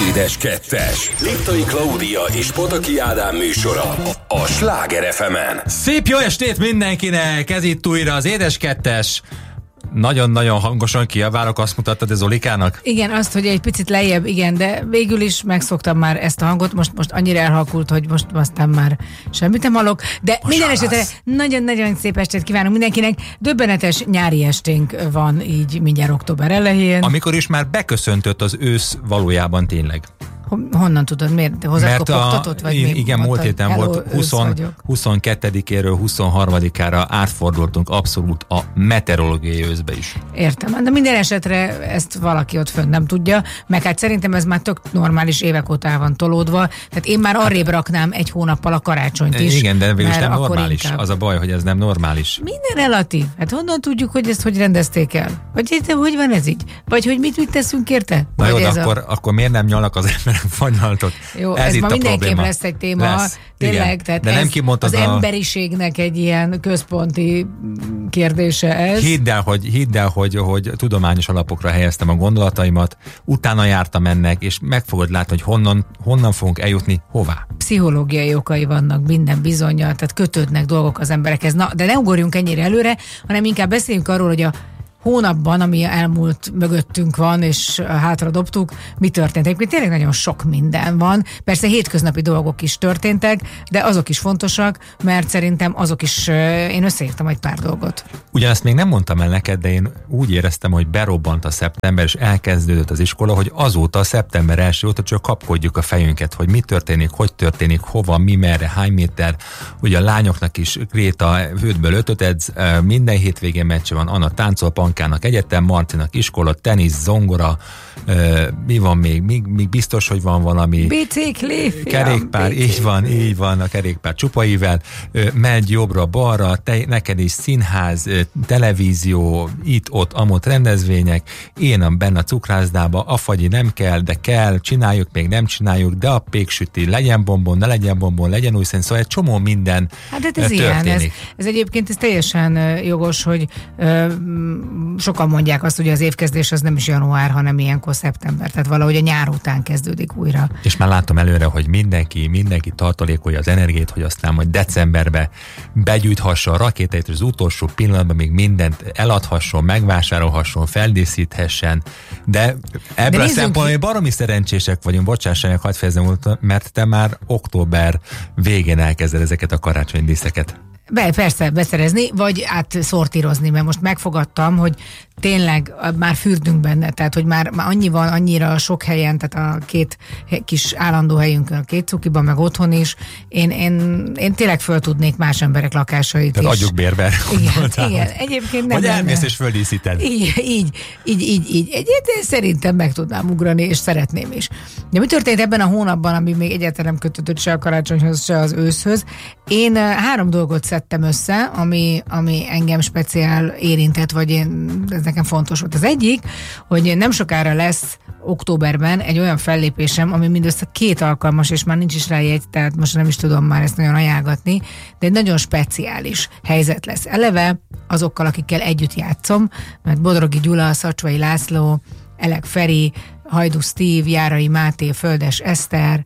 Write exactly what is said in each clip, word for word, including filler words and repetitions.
Édes Kettes. Liptai Klaudia és Pataki Ádám műsora a Sláger ef emen. Szép jó estét mindenkinek! Ez itt újra az Édes Kettes. Nagyon-nagyon hangosan kiabálok, azt mutattad ez Zolikának? Igen, azt, hogy egy picit lejjebb, igen, de végül is megszoktam már ezt a hangot, most, most annyira elhalkult, hogy most aztán már semmit nem hallok, de most minden esetre nagyon-nagyon szép estét kívánunk mindenkinek. Döbbenetes nyári esténk van így mindjárt október elején. Amikor is már beköszöntött az ősz valójában tényleg. Honnan tudod, miért? Hozzád kopogtatott? Vagy igen, igen múlt héten volt huszonkettedikéről huszonharmadikára átfordultunk abszolút a meteorológiai őszbe is. Értem, de minden esetre ezt valaki ott fönn nem tudja, meg hát szerintem ez már tök normális, évek óta el van tolódva, tehát én már arrébb raknám egy hónappal a karácsonyt is. Igen, de végülis nem normális. Inkább... Az a baj, hogy ez nem normális. Minden relatív. Hát honnan tudjuk, hogy ezt hogy rendezték el? Vagy érte, hogy van ez így? Vagy hogy mit, mit teszünk érte? Na jó, akkor, a... akkor miért nem nyalnak az emberek fanyaltot? Jó, ez, ez ma mindenképp probléma. Lesz egy téma. Lesz. Tényleg, igen. tehát de ez nem kimondtad az a... emberiségnek egy ilyen központi kérdése ez. Hidd el, hogy, hidd el hogy, hogy tudományos alapokra helyeztem a gondolataimat, utána jártam ennek, és meg fogod látni, hogy honnan, honnan fogunk eljutni, hová. Pszichológiai okai vannak minden bizonnyal, tehát kötődnek dolgok az emberekhez. Na, de ne ugorjunk ennyire előre, hanem inkább beszéljünk arról, hogy a hónapban, ami elmúlt mögöttünk van, és hátra dobtuk, mi történt. Egyébként tényleg nagyon sok minden van. Persze hétköznapi dolgok is történtek, de azok is fontosak, mert szerintem azok is, én összeírtam egy pár dolgot. Ugyanezt még nem mondtam el neked, de én úgy éreztem, hogy berobbant a szeptember, és elkezdődött az iskola, hogy azóta a szeptember első óta csak kapkodjuk a fejünket, hogy mi történik, hogy történik, hova, mi, merre, hány méter. Ugye a lányoknak is Gréta ötből ötöt edz, minden hétvégén meccse van, Anna táncol, Kának egyetem, Marcinak iskola, tenisz, zongora, euh, mi van még? még? Még biztos, hogy van valami... Bicikli, kerékpár, bicikli. így van, így van, a kerékpár csupaivel. Megy jobbra-balra, te, neked is színház, televízió, itt-ott, amott rendezvények, én a benne a cukrászdába, a fagyi nem kell, de kell, csináljuk, még nem csináljuk, de a péksüti, legyen bombon, ne legyen bombon, legyen új szín, szóval egy csomó minden hát ez történik. Ilyen, ez, ez egyébként ez teljesen jogos, hogy ö, sokan mondják azt, hogy az évkezdés az nem is január, hanem ilyenkor szeptember. Tehát valahogy a nyár után kezdődik újra. És már látom előre, hogy mindenki, mindenki tartalékolja az energiát, hogy aztán majd decemberbe begyűjthassa a rakétáit, az utolsó pillanatban még mindent eladhasson, megvásárolhasson, feldíszíthessen. De ebből De a szempontból baromi szerencsések vagyunk, bocsáss meg, hadd fejezem, mert te már október végén elkezded ezeket a karácsonydíszeket. Be, persze, beszerezni, vagy átszortírozni, mert most megfogadtam, hogy tényleg már fürdünk benne, tehát hogy már, már annyi van, annyira sok helyen, tehát a két kis állandó helyünkön, a két cukiban, meg otthon is, én, én, én tényleg föl tudnék más emberek lakásait tehát is. adjuk bérbe. Igen, igen, egyébként nem. Vagy elmész és földíszíted. Így, így, így, így, így. Egyébként szerintem meg tudnám ugrani, és szeretném is. De mi történt ebben a hónapban, ami még egyáltalán nem kötődött se a karácsonyhoz, se az őszhöz? Én három dolgot szedtem össze, ami, ami engem speciál érintett, vagy én, ez nekem fontos volt. Az egyik, hogy nem sokára lesz októberben egy olyan fellépésem, ami mindössze két alkalmas, és már nincs is rá jegy, tehát most nem is tudom már ezt nagyon ajánlgatni, de egy nagyon speciális helyzet lesz. Eleve azokkal, akikkel együtt játszom, mert Bodrogi Gyula, Szacsvai László, Elek Feri, Hajdú Steve, Járai Máté, Földes Eszter,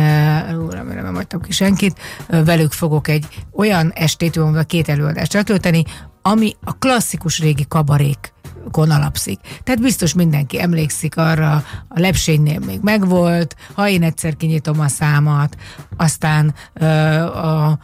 uh, remélem nem hagytam ki senkit, uh, velük fogok egy olyan estét, a két előadást eltölteni, ami a klasszikus régi kabarékon alapszik. Tehát biztos mindenki emlékszik arra, a Lepsénynél még megvolt, ha én egyszer kinyitom a számat, aztán uh, a,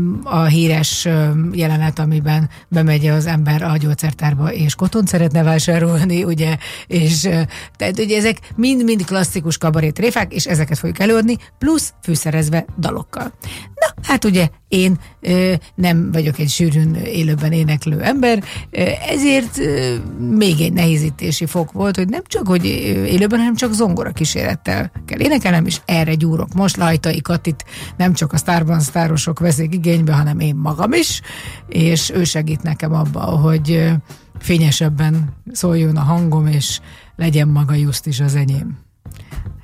a híres jelenet, amiben bemegy az ember a gyógyszertárba, és kotont szeretne vásárolni, ugye, és tehát ugye ezek mind-mind klasszikus kabarét tréfák, és ezeket fogjuk előadni, plusz fűszerezve dalokkal. Na, hát ugye én ö, nem vagyok egy sűrűn élőben éneklő ember, ö, ezért ö, még egy nehézítési fok volt, hogy nem csak, hogy élőben, hanem csak zongora kísérettel kell énekelnem, és erre gyúrok. Most Lajtai Katit nem csak a sztárban sztárosok veszik igénybe, hanem én magam is, és ő segít nekem abban, hogy fényesebben szóljon a hangom, és legyen maga just is az enyém.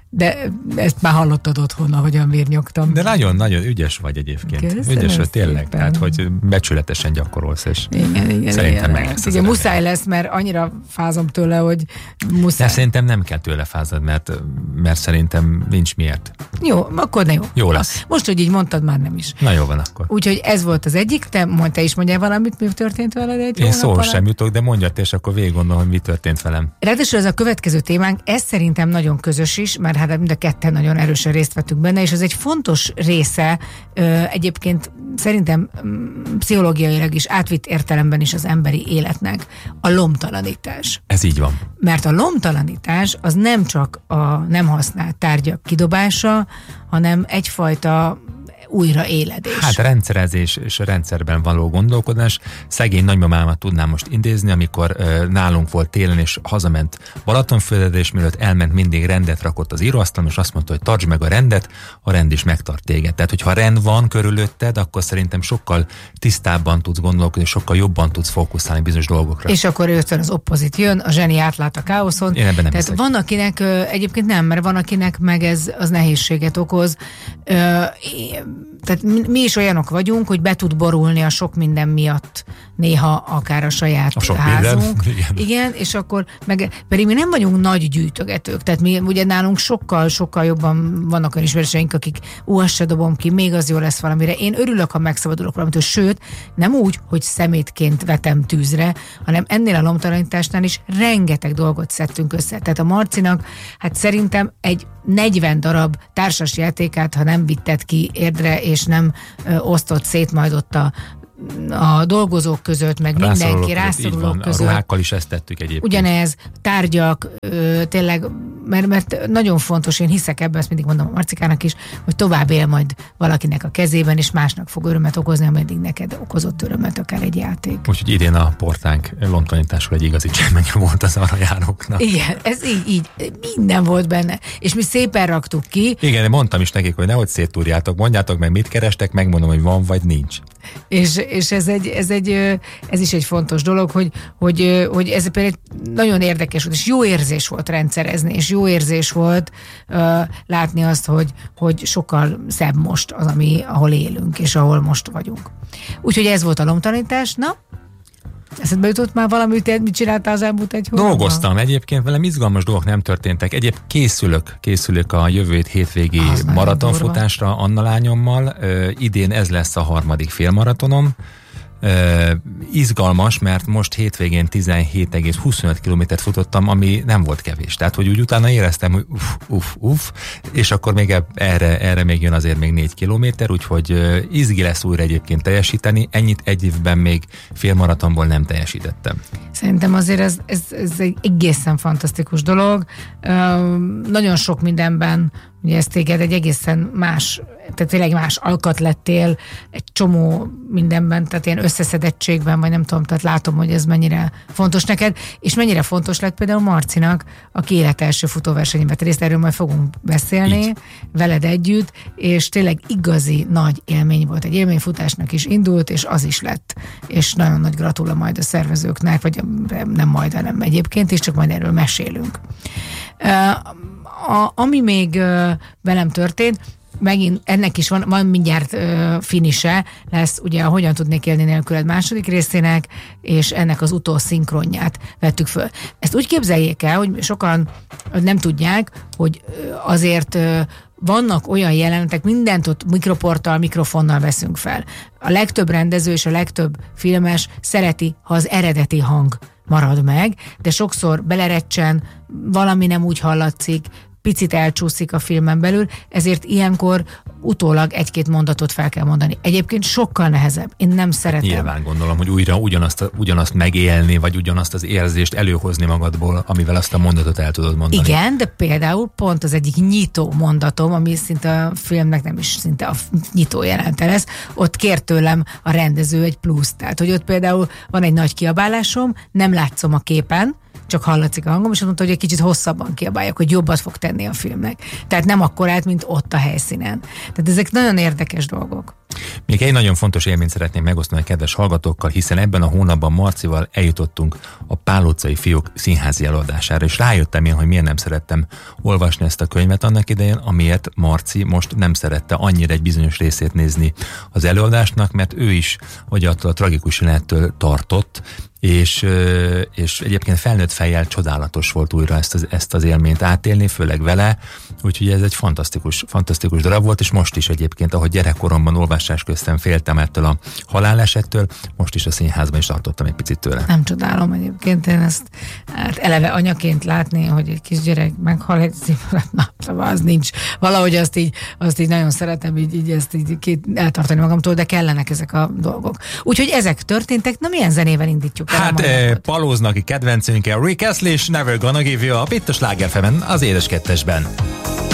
de ezt már hallottad otthon, ahogyan vérnyogtam. De nagyon-nagyon ügyes vagy egyébként. Köszönöm ügyes vagy tényleg, szépen. tehát hogy becsületesen gyakorolsz, és igen, igen, szerintem igen. meg lesz. Igen, muszáj lesz, mert annyira fázom tőle, hogy muszáj. De szerintem nem kell tőle fázad, mert, mert szerintem nincs miért. Jó, akkor ne jó. Jó lesz. Most, hogy így mondtad, már nem is. Na jó van akkor. Úgyhogy ez volt az egyik, te, mondj, te is mondjál valamit, mi történt veled egy Én hónap szó alatt? sem jutok, de mondjad, és akkor végig gondolom, hogy mi történt velem. Ráadásul ez a következő témánk, ez szerintem nagyon közös is, mert hát mind a ketten nagyon erősen részt vettünk benne, és ez egy fontos része ö, egyébként szerintem m, pszichológiailag is, átvitt értelemben is az emberi életnek, a lomtalanítás. Ez így van. Mert a lomtalanítás az nem csak a nem használt tárgyak kidobása, hanem egyfajta újraéledés. Hát rendszerezés és a rendszerben való gondolkodás. Szegény nagymamámat tudnám most idézni, amikor ö, nálunk volt télen, és hazament Balatonfürdőre, és mielőtt elment, mindig rendet rakott az íróasztalon, és azt mondta, hogy tartsd meg a rendet, a rend is megtart téged. Tehát, hogyha rend van körülötted, akkor szerintem sokkal tisztábban tudsz gondolkodni, sokkal jobban tudsz fókuszálni bizonyos dolgokra. És akkor rögtön az opozit jön, a zseni átlát a káoszon. Én ebben nem Tehát hiszek. van akinek, ö, egyébként nem, mert van akinek meg ez az nehézséget okoz. Ö, tehát mi, mi is olyanok vagyunk, hogy be tud borulni a sok minden miatt néha akár a saját A sok házunk. minden, igen. Igen, és akkor meg, pedig mi nem vagyunk nagy gyűjtögetők, tehát mi ugye nálunk sokkal, sokkal jobban vannak olyan ismerőseink, akik ú, azt se dobom ki, még az jó lesz valamire. Én örülök, ha megszabadulok valamitől, sőt, nem úgy, hogy szemétként vetem tűzre, hanem ennél a lomtalanításnál is rengeteg dolgot szedtünk össze. Tehát a Marcinak, hát szerintem egy negyven darab társasjátékát, ha nem vitted ki érdre, és nem ö, osztott szét majd ott a, a dolgozók között, meg mindenki, rászorulók között. A ruhákkal is ezt tettük egyébként. Ugyanez, tárgyak, ö, tényleg, mert, mert nagyon fontos, én hiszek ebben, ezt mindig mondom a Marcikának is, hogy tovább él majd valakinek a kezében, és másnak fog örömet okozni, ameddig neked okozott örömet, akár egy játék. Úgyhogy idén a portánk lomtalanításról egy igazi csemenye volt az arra járóknak. Igen, ez így, így, minden volt benne. És mi szépen raktuk ki. Igen, mondtam is nekik, hogy nehogy széttúrjátok, mondjátok meg, mit kerestek, megmondom, hogy van vagy nincs. És, és ez, egy, ez, egy, ez is egy fontos dolog, hogy, hogy, hogy ez például nagyon érdekes volt, és jó érzés volt rendszerezni, és jó érzés volt uh, látni azt, hogy, hogy sokkal szebb most az, ami, ahol élünk, és ahol most vagyunk. Úgyhogy ez volt a lomtalanítás. Na, eszedbe jutott már valami, te mit csináltál az elmúlt egy hónapban? Dolgoztam egyébként, velem izgalmas dolgok nem történtek. Egyéb készülök, készülök a jövő hétvégi Az maratonfutásra Anna lányommal. Ö, idén ez lesz a harmadik félmaratonom. Uh, izgalmas, mert most hétvégén tizenhét egész huszonöt kilométert futottam, ami nem volt kevés. Tehát, hogy úgy utána éreztem, hogy uff, uff, uff, és akkor még erre, erre még jön azért még négy kilométer, úgyhogy uh, izgi lesz újra egyébként teljesíteni. Ennyit egy évben még félmaratonból nem teljesítettem. Szerintem azért ez, ez, ez egy egészen fantasztikus dolog. Uh, nagyon sok mindenben, ugye ez téged egy egészen más, tehát tényleg más alkat lettél, egy csomó mindenben, tehát ilyen összeszedettségben, vagy nem tudom, tehát látom, hogy ez mennyire fontos neked, és mennyire fontos lett például Marcinak, aki élet első futóversenyben vett részt, erről majd fogunk beszélni, így, veled együtt, és tényleg igazi nagy élmény volt. Egy élményfutásnak is indult, és az is lett. És nagyon nagy gratula majd a szervezőknek, vagy nem majd, hanem egyébként is, csak majd erről mesélünk. A, ami még uh, velem történt, megint ennek is van, van mindjárt uh, finise, lesz ugye a Hogyan tudnék élni nélküled második részének, és ennek az utószinkronját vettük föl. Ezt úgy képzeljék el, hogy sokan nem tudják, hogy uh, azért uh, vannak olyan jelenetek, mindent ott mikroporttal, mikrofonnal veszünk fel. A legtöbb rendező és a legtöbb filmes szereti, ha az eredeti hang marad meg, de sokszor belerecsen, valami nem úgy hallatszik, picit elcsúszik a filmen belül, ezért ilyenkor utólag egy-két mondatot fel kell mondani. Egyébként sokkal nehezebb. Én nem szeretem. Nyilván gondolom, hogy újra ugyanazt, ugyanazt megélni, vagy ugyanazt az érzést előhozni magadból, amivel azt a mondatot el tudod mondani. Igen, de például pont az egyik nyitó mondatom, ami szinte a filmnek nem is szinte a nyitó jelente lesz, ott kért tőlem a rendező egy pluszt. Tehát, hogy ott például van egy nagy kiabálásom, nem látszom a képen, csak hallatszik a hangom, és azt mondta, hogy egy kicsit hosszabban kiabáljak, hogy jobbat fog tenni a filmnek. Tehát nem akkorát, mint ott a helyszínen. Tehát ezek nagyon érdekes dolgok. Még egy nagyon fontos élményt szeretném megosztani a kedves hallgatókkal, hiszen ebben a hónapban Marcival eljutottunk a Pál utcai fiúk színházi előadására, és rájöttem én, hogy miért nem szerettem olvasni ezt a könyvet annak idején, amiért Marci most nem szerette annyira egy bizonyos részét nézni az előadásnak, mert ő is, hogy attól a tragikus jelenettől tartott, és, és egyébként felnőtt fejjel csodálatos volt újra ezt az, ezt az élményt átélni, főleg vele, úgyhogy ez egy fantasztikus, fantasztikus darab volt, és most is egyébként, ahogy gyerekkoromban olvasás köztem féltem ettől a halálesettől, most is a színházban is tartottam egy picit tőle. Nem csodálom egyébként én ezt hát eleve anyaként látni, hogy egy kisgyerek meghal egy színházban, na, szóval az nincs. Valahogy azt így, azt így nagyon szeretem így, így ezt így két, eltartani magamtól, de kellenek ezek a dolgok. Úgyhogy ezek történtek, na milyen zenével indítjuk? Hát eh, Palóznak ki kedvencünkkel, Rick Astley és Never Gonna Give You Up, itt a Sláger ef emen, az Édes Kettesben.